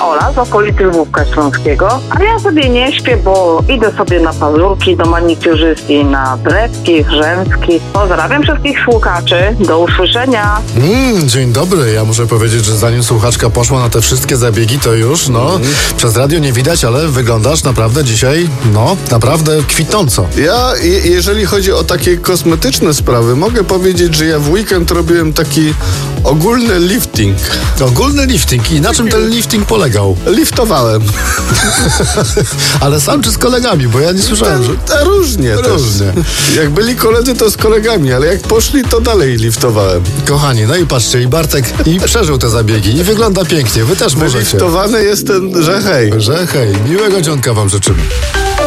Ola z okolicy Lwówka Śląskiego, a ja sobie nie śpię, bo idę sobie na pazurki do manicurzystki, na Brecki, Rzęski. Pozdrawiam wszystkich słuchaczy. Do usłyszenia. Dzień dobry. Ja muszę powiedzieć, że zanim słuchaczka poszła na te wszystkie zabiegi, to już, przez radio nie widać, ale wyglądasz naprawdę dzisiaj, naprawdę kwitnąco. Ja, jeżeli chodzi o takie kosmetyczne sprawy, mogę powiedzieć, że ja w weekend robiłem taki ogólny lifting. Ogólny lifting. I na czym ten lifting polegał? Liftowałem. Ale sam czy z kolegami? Bo ja nie słyszałem, że... Różnie. Jak byli koledzy, to z kolegami, ale jak poszli, to dalej liftowałem. Kochani, no i patrzcie, i Bartek przeżył te zabiegi i wygląda pięknie. Wy też możecie. Liftowany jestem, że hej. Że hej, miłego dzionka wam życzymy.